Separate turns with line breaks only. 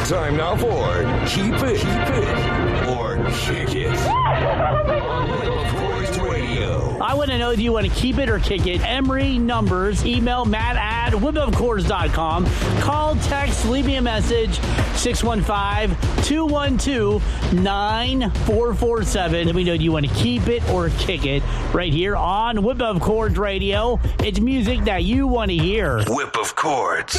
Time now for Keep It or Kick It on Whip of Chords Radio.
I want to know if you want to keep it or kick it. Emery numbers. Email matt@whipofcourse.com. Call, text, leave me a message. 615-212-9447. Let me know if you want to keep it or kick it right here on Whip of Chords Radio. It's music that you want to hear.
Whip of Chords.